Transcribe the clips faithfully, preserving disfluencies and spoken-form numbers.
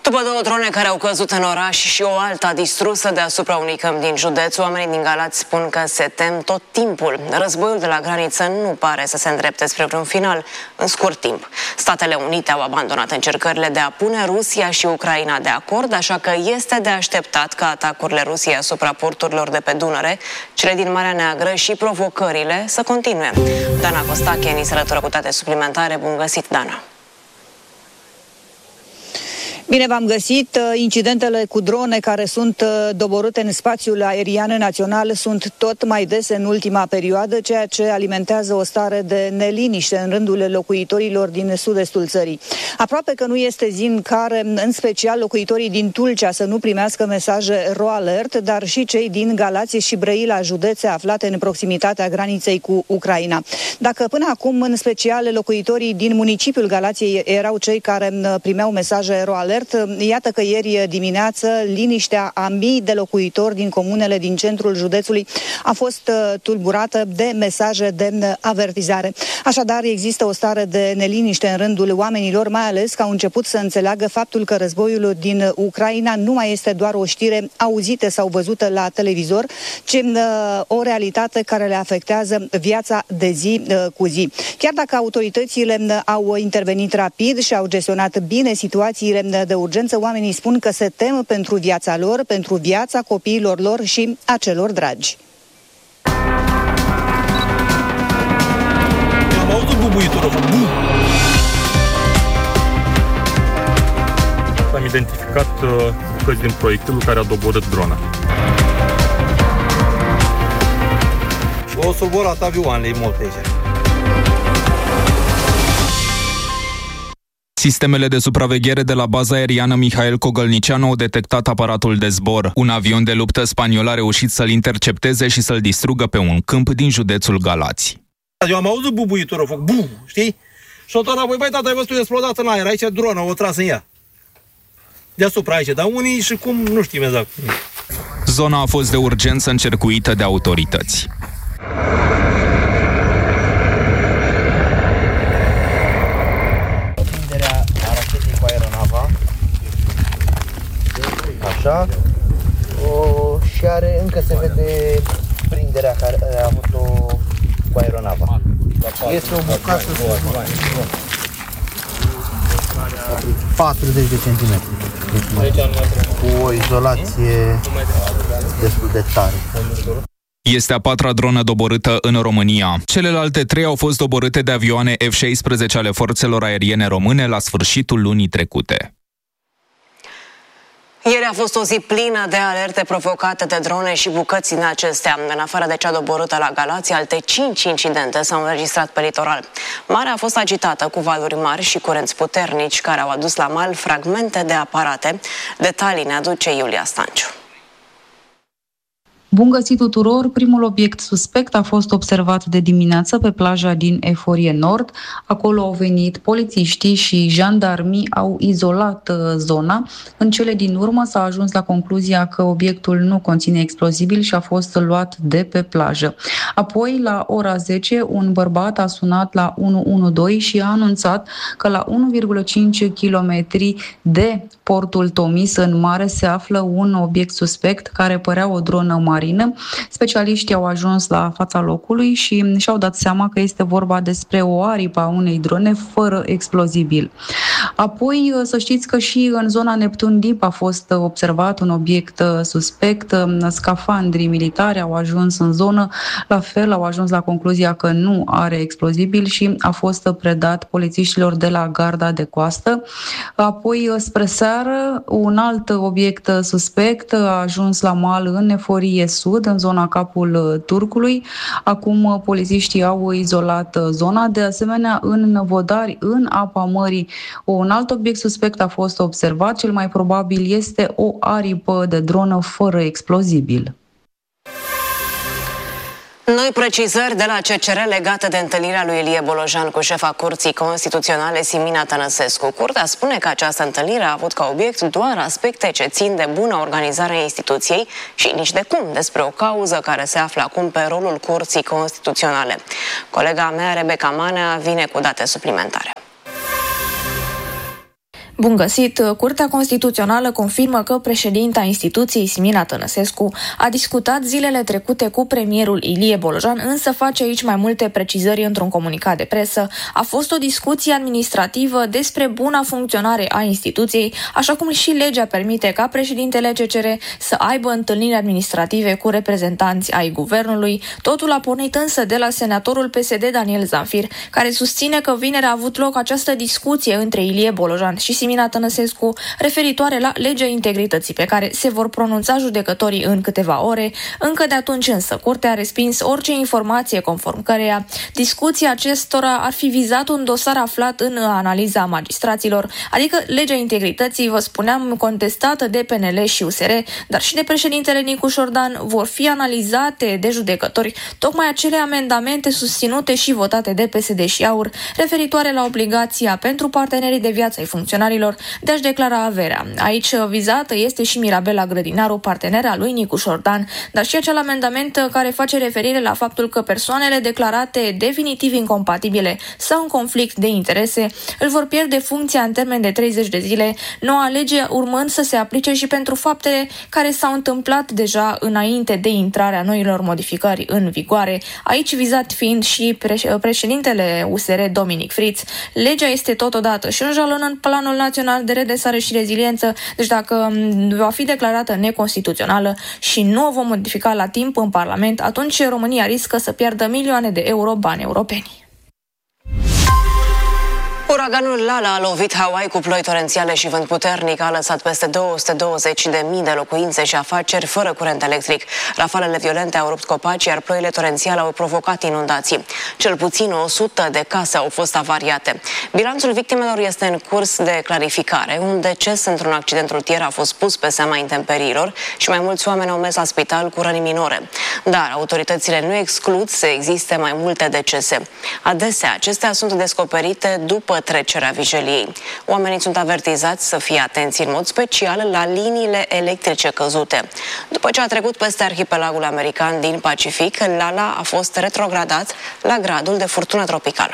După două drone care au căzut în oraș și o alta distrusă deasupra unui câmp din județ, oamenii din Galați spun că se tem tot timpul. Războiul de la graniță nu pare să se îndrepte spre vreun final în scurt timp. Statele Unite au abandonat încercările de a pune Rusia și Ucraina de acord, așa că este de așteptat ca atacurile Rusiei asupra porturilor de pe Dunăre, cele din Marea Neagră și provocările să continue. Dana Costache ni se alătură cu date suplimentare. Bun găsit, Dana! Bine v-am găsit. Incidentele cu drone care sunt doborâte în spațiul aerian național sunt tot mai dese în ultima perioadă, ceea ce alimentează o stare de neliniște în rândul locuitorilor din sud-estul țării. Aproape că nu este zi în care, în special locuitorii din Tulcea, să nu primească mesaje ro alert, dar și cei din Galați și Brăila, județe aflate în proximitatea graniței cu Ucraina. Dacă până acum, în special, locuitorii din municipiul Galației erau cei care primeau mesaje ro alert, iată că ieri dimineață liniștea a mii de locuitori din comunele din centrul județului a fost tulburată de mesaje de avertizare. Așadar, există o stare de neliniște în rândul oamenilor, mai ales că au început să înțeleagă faptul că războiul din Ucraina nu mai este doar o știre auzită sau văzută la televizor, ci o realitate care le afectează viața de zi cu zi. Chiar dacă autoritățile au intervenit rapid și au gestionat bine situațiile de urgență, oamenii spun că se tem pentru viața lor, pentru viața copiilor lor și a celor dragi. Am auzit bubuitură, bum! Am identificat uh, bucăți din proiectilul care a doborât drona. O survorat avioanele multe aici. Sistemele de supraveghere de la baza aeriană Mihail Cogălnicianu au detectat aparatul de zbor. Un avion de luptă spaniol a reușit să-l intercepteze și să-l distrugă pe un câmp din județul Galați. Eu am auzit bubuitură, foc, bum, știi? Și o tot apoi, băi, tata, ai văzut explodat în aer, aici dronă, o tras în ea. Deasupra aici, dar unii și cum, nu știm exact. Zona a fost de urgență încercuită de autorități. Așa, o, și are, încă se vede prinderea care a avut-o cu aeronava. Este o bucată patruzeci de centimetri, cu o izolație destul de tare. Este a patra dronă doborâtă în România. Celelalte trei au fost doborâte de avioane F șaisprezece ale forțelor aeriene române la sfârșitul lunii trecute. Ieri a fost o zi plină de alerte provocate de drone și bucăți din acestea. În afară de cea doborâtă la Galați, alte cinci incidente s-au înregistrat pe litoral. Marea a fost agitată cu valuri mari și curenți puternici care au adus la mal fragmente de aparate. Detalii ne aduce Iulia Stanciu. Bun găsit tuturor! Primul obiect suspect a fost observat de dimineață pe plaja din Eforie Nord. Acolo au venit polițiștii și jandarmii au izolat zona. În cele din urmă s-a ajuns la concluzia că obiectul nu conține explozibil și a fost luat de pe plajă. Apoi, la ora zece, un bărbat a sunat la unu unu doi și a anunțat că la unu virgulă cinci kilometri de portul Tomis în mare se află un obiect suspect care părea o dronă mare. Specialiștii au ajuns la fața locului și și-au dat seama că este vorba despre o aripă a unei drone fără explozibil. Apoi, să știți că și în zona Neptun Deep a fost observat un obiect suspect. Scafandrii militari au ajuns în zonă, la fel au ajuns la concluzia că nu are explozibil și a fost predat polițiștilor de la garda de coastă. Apoi, spre seară, un alt obiect suspect a ajuns la mal în Eforie Sud, în zona Capul Turcului. Acum polițiștii au izolat zona. De asemenea, în Năvodari, în apa mării, un alt obiect suspect a fost observat. Cel mai probabil este o aripă de dronă fără explozibil. Noi precizări de la C C R legate de întâlnirea lui Ilie Bolojan cu șefa Curții Constituționale Simina Tănăsescu. Curtea spune că această întâlnire a avut ca obiect doar aspecte ce țin de bună organizare a instituției și nici de cum despre o cauză care se află acum pe rolul Curții Constituționale. Colega mea, Rebecca Manea, vine cu date suplimentare. Bun găsit! Curtea Constituțională confirmă că președinta instituției, Simina Tănăsescu, a discutat zilele trecute cu premierul Ilie Bolojan, însă face aici mai multe precizări într-un comunicat de presă. A fost o discuție administrativă despre buna funcționare a instituției, așa cum și legea permite ca președintele C C R să aibă întâlniri administrative cu reprezentanți ai guvernului. Totul a pornit însă de la senatorul P S D Daniel Zamfir, care susține că vineri a avut loc această discuție între Ilie Bolojan și Simina Tănăsescu referitoare la legea integrității, pe care se vor pronunța judecătorii în câteva ore. Încă de atunci însă, Curtea a respins orice informație conform căreia discuția acestora ar fi vizat un dosar aflat în analiza magistraților, adică legea integrității, vă spuneam, contestată de P N L și U S R, dar și de președintele Nicu Șordan, vor fi analizate de judecători tocmai acele amendamente susținute și votate de P S D și AUR, referitoare la obligația pentru partenerii de viață ai funcționarilor de a-și declara averea. Aici vizată este și Mirabela Grădinaru, partenera lui Nicu Șordan, dar și acel amendament care face referire la faptul că persoanele declarate definitiv incompatibile sau în conflict de interese îl vor pierde funcția în termen de treizeci de zile, noua lege urmând să se aplice și pentru faptele care s-au întâmplat deja înainte de intrarea noilor modificări în vigoare, aici vizat fiind și președintele U S R Dominic Friț. Legea este totodată și un jalon în Planul Național de Redresare și Reziliență, deci dacă va fi declarată neconstituțională și nu o vom modifica la timp în Parlament, atunci România riscă să pierdă milioane de euro bani europeni. Uraganul Lala a lovit Hawaii cu ploi torențiale și vânt puternic, a lăsat peste două sute douăzeci de mii de locuințe și afaceri fără curent electric. Rafalele violente au rupt copaci, iar ploile torențiale au provocat inundații. Cel puțin o sută de case au fost avariate. Bilanțul victimelor este în curs de clarificare. Un deces într-un accident rutier a fost pus pe seama intemperiilor și mai mulți oameni au mers la spital cu răni minore. Dar autoritățile nu exclud să existe mai multe decese. Adesea, acestea sunt descoperite după trecerea vigiliei. Oamenii sunt avertizați să fie atenți în mod special la liniile electrice căzute. După ce a trecut peste arhipelagul american din Pacific, Lala a fost retrogradat la gradul de furtună tropicală.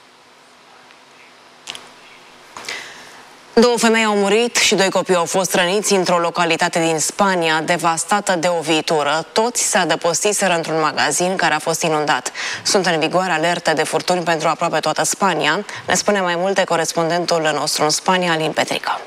Două femei au murit și doi copii au fost răniți într-o localitate din Spania devastată de o viitură. Toți se adăpostiseră într-un magazin care a fost inundat. Sunt în vigoare alerte de furtuni pentru aproape toată Spania. Ne spune mai multe corespondentul nostru în Spania, Alin Petrica.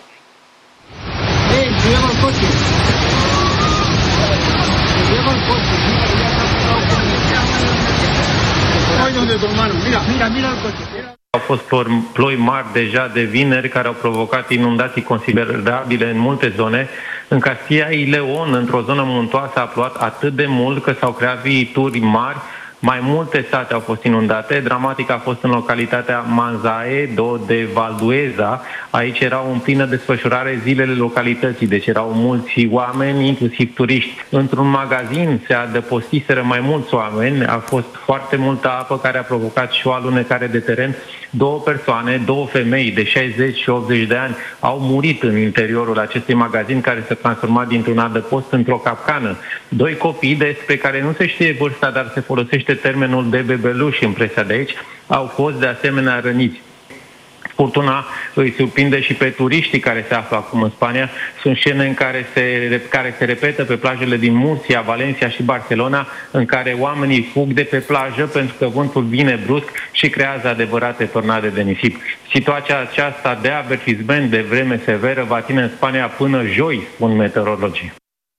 Au fost ploi mari deja de vineri care au provocat inundații considerabile în multe zone. În Castilla y León, într-o zonă muntoasă, a plouat atât de mult că s-au creat viituri mari. Mai multe sate au fost inundate. Dramatic a fost în localitatea Manzaedo de Valdueza. Aici erau în plină desfășurare zilele localității, deci erau mulți oameni, inclusiv turiști. Într-un magazin se adăpostiseră mai mulți oameni. A fost foarte multă apă care a provocat și o alunecare de teren. Două persoane, două femei de șaizeci și optzeci de ani au murit în interiorul acestui magazin care s-a transformat dintr-un adăpost într-o capcană. Doi copii despre care nu se știe vârsta, dar se folosește termenul de bebeluși în presa de aici, au fost de asemenea răniți. Furtuna îi surprinde și pe turiștii care se află acum în Spania. Sunt scene în care se, care se repetă pe plajele din Murcia, Valencia și Barcelona, în care oamenii fug de pe plajă pentru că vântul vine brusc și creează adevărate tornade de nisip. Situația aceasta de avertisment de vreme severă va ține în Spania până joi, spun meteorologii.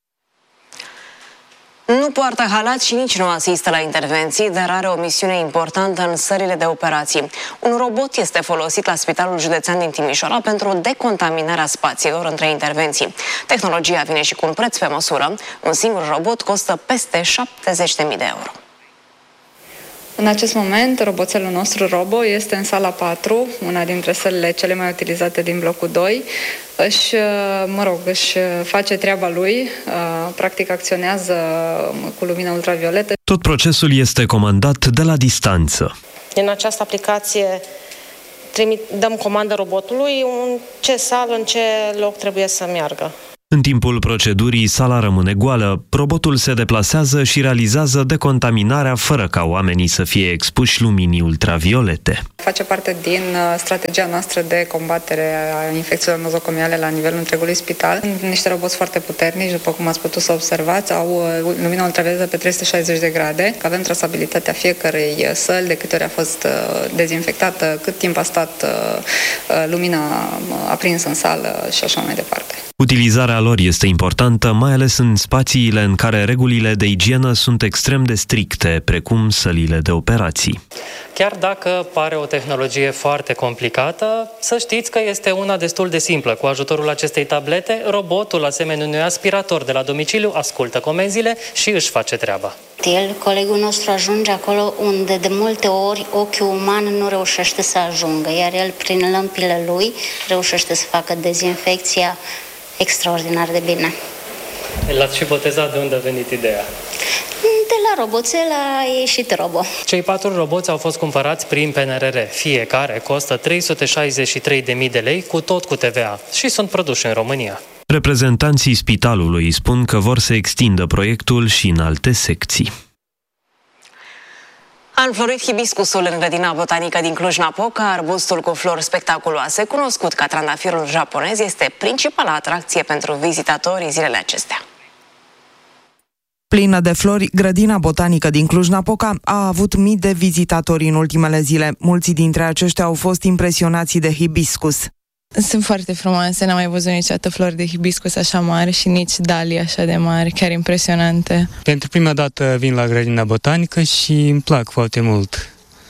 Nu poartă halat și nici nu asistă la intervenții, dar are o misiune importantă în sălile de operații. Un robot este folosit la Spitalul Județean din Timișoara pentru decontaminarea spațiilor între intervenții. Tehnologia vine și cu un preț pe măsură. Un singur robot costă peste șaptezeci de mii de euro. În acest moment, roboțelul nostru Robo este în sala patru, una dintre sălile cele mai utilizate din blocul doi. Își, mă rog, își face treaba lui, practic acționează cu lumină ultravioletă. Tot procesul este comandat de la distanță. În această aplicație trimit, dăm comandă robotului în ce sală, în ce loc trebuie să meargă. În timpul procedurii, sala rămâne goală, robotul se deplasează și realizează decontaminarea fără ca oamenii să fie expuși luminii ultraviolete. Face parte din strategia noastră de combatere a infecțiilor nozocomiale la nivelul întregului spital. Niște roboți foarte puternici, după cum ați putut să observați, au lumina ultravioletă pe trei sute șaizeci de grade. Avem trasabilitatea fiecărei săli, de câte ori a fost dezinfectată, cât timp a stat lumina aprinsă în sală și așa mai departe. Utilizarea lor este importantă, mai ales în spațiile în care regulile de igienă sunt extrem de stricte, precum sălile de operații. Chiar dacă pare o tehnologie foarte complicată, să știți că este una destul de simplă. Cu ajutorul acestei tablete, robotul, asemenea unui aspirator de la domiciliu, ascultă comenzile și își face treaba. El, colegul nostru, ajunge acolo unde de multe ori ochiul uman nu reușește să ajungă, iar el, prin lămpile lui, reușește să facă dezinfecția extraordinar de bine. L-ați și botezat, de unde a venit ideea? De la roboțel a ieșit robo. Cei patru roboți au fost cumpărați prin P N R R. Fiecare costă trei sute șaizeci și trei de mii de lei, cu tot cu T V A, și sunt produși în România. Reprezentanții spitalului spun că vor să extindă proiectul și în alte secții. A înflorit hibiscusul în grădina botanică din Cluj-Napoca. Arbustul cu flori spectaculoase, cunoscut ca trandafirul japonez, este principala atracție pentru vizitatorii zilele acestea. Plină de flori, grădina botanică din Cluj-Napoca a avut mii de vizitatori în ultimele zile. Mulți dintre aceștia au fost impresionați de hibiscus. Sunt foarte frumoase, n-am mai văzut niciodată flori de hibiscus așa mari și nici dalii așa de mari, chiar impresionante. Pentru prima dată vin la grădina botanică și îmi plac foarte mult.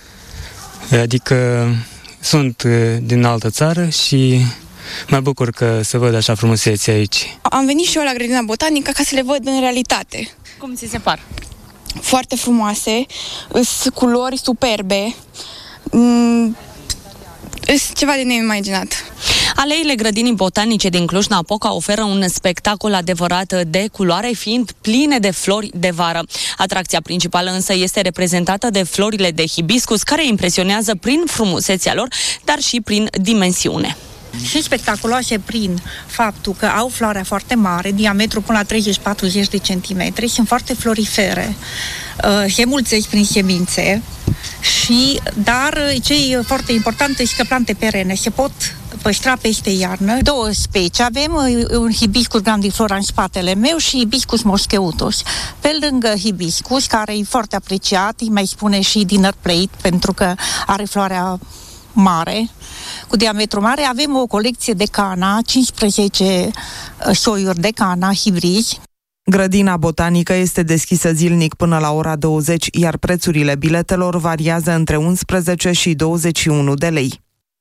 Adică sunt din altă țară și mă bucur că să văd așa frumusețe aici. Am venit și eu la grădina botanică ca să le văd în realitate. Cum ți se par? Foarte frumoase, sunt culori superbe, mm, sunt ceva de neimaginat. Aleile grădinii botanice din Cluj-Napoca oferă un spectacol adevărat de culoare, fiind pline de flori de vară. Atracția principală însă este reprezentată de florile de hibiscus, care impresionează prin frumusețea lor, dar și prin dimensiune. Și spectaculoase prin faptul că au floarea foarte mare, diametru până la treizeci patruzeci de centimetri, sunt foarte florifere, se mulțesc prin semințe, și, dar ce e foarte important este că plante perene se pot păstra peste iarnă. Două specii avem, un hibiscus grandiflora în spatele meu și hibiscus moscheutus. Pe lângă hibiscus, care e foarte apreciat, îi mai spune și dinner plate, pentru că are floarea mare, cu diametru mare, avem o colecție de cana, cincisprezece soiuri de cana hibrizi. Grădina botanică este deschisă zilnic până la ora douăzeci, iar prețurile biletelor variază între unsprezece și douăzeci și unu de lei.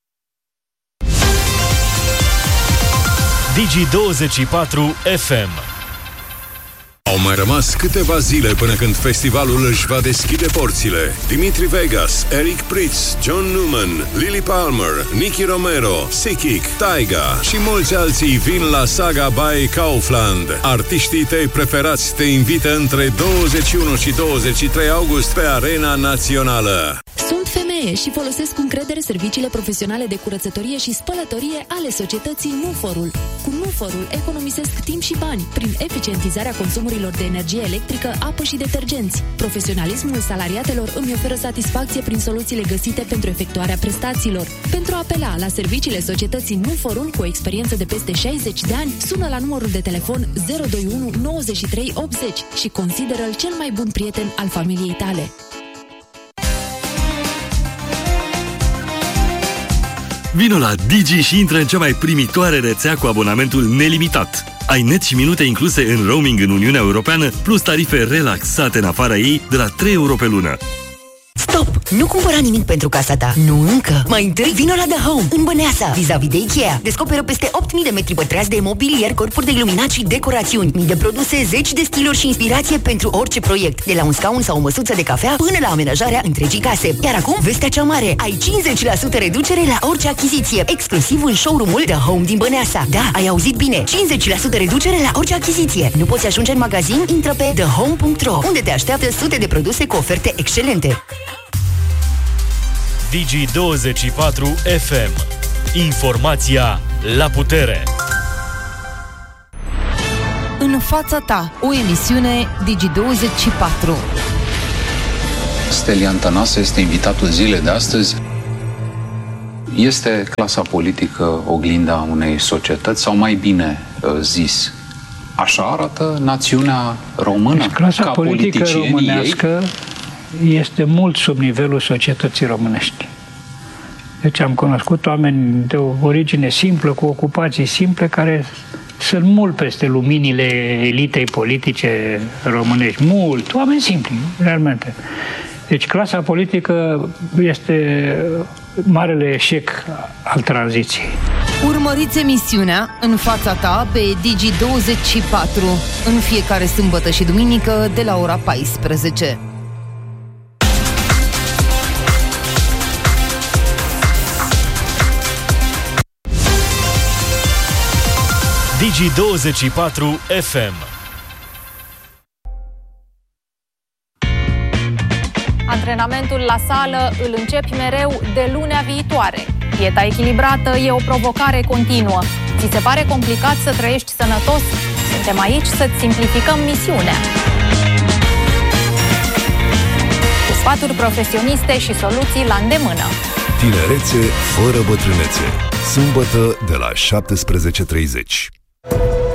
Digi douăzeci și patru F M. Au mai rămas câteva zile până când festivalul își va deschide porțile. Dimitri Vegas, Eric Prydz, John Newman, Lily Palmer, Nicky Romero, Sikic, Taiga și mulți alții vin la Saga by Kaufland. Artiștii tăi preferați te invită între douăzeci și unu și douăzeci și trei august pe Arena Națională. Sunt femeie și folosesc cu încredere serviciile profesionale de curățătorie și spălătorie ale societății Nuforul. Cu Nuforul economisesc timp și bani prin eficientizarea consumurilor de energie electrică, apă și detergenți. Profesionalismul salariatelor îmi oferă satisfacție prin soluțiile găsite pentru efectuarea prestațiilor. Pentru a apela la serviciile societății Nuforul cu o experiență de peste șaizeci de ani, sună la numărul de telefon zero doi unu nouăzeci și trei optzeci și consideră-l cel mai bun prieten al familiei tale. Vino la Digi și intră în cea mai primitoare rețea cu abonamentul nelimitat. Ai net și minute incluse în roaming în Uniunea Europeană, plus tarife relaxate în afara ei de la trei euro pe lună. Stop! Nu cumpăra nimic pentru casa ta. Nu încă. Mai întâi vino la The Home, în Băneasa, vis-a-vis de Ikea. Descoperă peste opt mii de metri pătrați de mobilier, corpuri de iluminat și decorațiuni. Mii de produse, zeci de stiluri și inspirație pentru orice proiect. De la un scaun sau o măsuță de cafea până la amenajarea întregii case. Iar acum, vestea cea mare. Ai cincizeci la sută reducere la orice achiziție. Exclusiv în showroom-ul The Home din Băneasa. Da, ai auzit bine. cincizeci la sută reducere la orice achiziție. Nu poți ajunge în magazin? Intră pe the home punct ro, unde te așteaptă sute de produse cu oferte excelente. Digi douăzeci și patru F M. Informația la putere. fața ta, o emisiune Digi douăzeci și patru. Stelian Tănase este invitatul zilei de astăzi. Este clasa politică oglinda unei societăți, sau mai bine zis, așa arată națiunea română? Deci clasa ca politică românească ei? Este mult sub nivelul societății românești. Deci am cunoscut oameni de o origine simplă, cu ocupații simple, care sunt mult peste luminile elitei politice românești. Mult. Oameni simpli, realmente. Deci clasa politică este marele eșec al tranziției. Urmăriți emisiunea În fața ta pe Digi douăzeci și patru în fiecare sâmbătă și duminică de la ora paisprezece. Digi douăzeci și patru F M. Antrenamentul la sală îl începi mereu de lunea viitoare. Dieta echilibrată e o provocare continuă. Ți se pare complicat să trăiești sănătos? Suntem aici să-ți simplificăm misiunea. Cu sfaturi profesioniste și soluții la îndemână. Tinerețe fără bătrânețe. Sâmbătă de la șaptesprezece și treizeci.